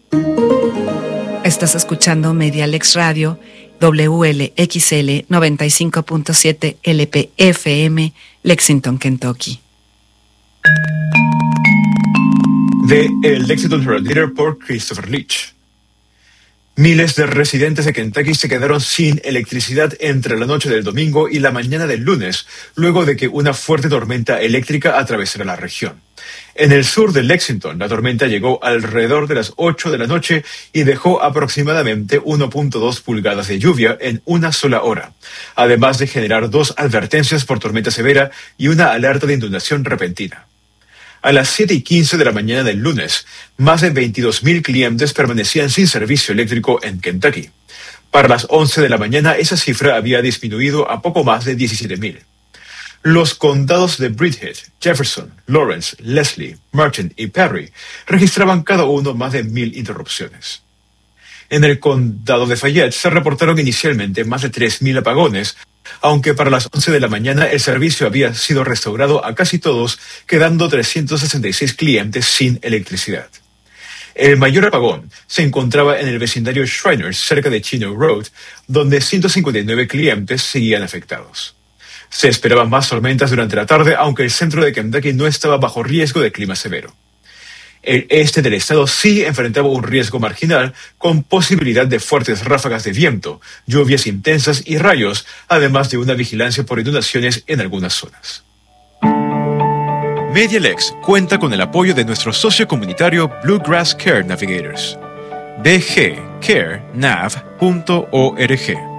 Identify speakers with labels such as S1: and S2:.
S1: Estás escuchando Medialex Radio, WLXL 95.7 LPFM, Lexington, Kentucky.
S2: De El Lexington Herald Leader por Christopher Leach. Miles de residentes de Kentucky se quedaron sin electricidad entre la noche del domingo y la mañana del lunes, luego de que una fuerte tormenta eléctrica atravesara la región. En el sur de Lexington, la tormenta llegó alrededor de las 8 de la noche y dejó aproximadamente 1.2 pulgadas de lluvia en una sola hora, además de generar 2 advertencias por tormenta severa y una alerta de inundación repentina. A las 7:15 de la mañana del lunes, más de 22,000 clientes permanecían sin servicio eléctrico en Kentucky. Para las 11 de la mañana, esa cifra había disminuido a poco más de 17,000. Los condados de Bridgehead, Jefferson, Lawrence, Leslie, Martin y Perry registraban cada uno más de 1,000 interrupciones. En el condado de Fayette se reportaron inicialmente más de 3,000 apagones, aunque para las 11 de la mañana el servicio había sido restaurado a casi todos, quedando 366 clientes sin electricidad. El mayor apagón se encontraba en el vecindario Shriners, cerca de Chino Road, donde 159 clientes seguían afectados. Se esperaban más tormentas durante la tarde, aunque el centro de Kentucky no estaba bajo riesgo de clima severo. El este del estado sí enfrentaba un riesgo marginal, con posibilidad de fuertes ráfagas de viento, lluvias intensas y rayos, además de una vigilancia por inundaciones en algunas zonas. Medialex cuenta con el apoyo de nuestro socio comunitario Bluegrass Care Navigators. bgcarenav.org.